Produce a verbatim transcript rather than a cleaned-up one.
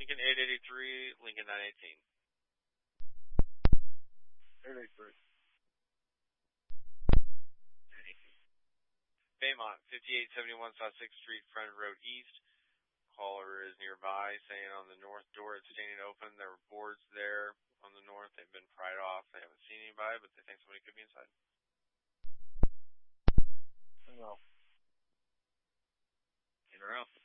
Lincoln eight eighty-three, Lincoln nine eighteen. eight eighty-three. nine eighteen. Baymont, fifty-eight seventy-one South sixth Street, Friend Road East. Caller is nearby, saying on the north door it's standing open. There were boards there on the north. They've been pried off. They haven't seen anybody, but they think somebody could be inside. No. In or out?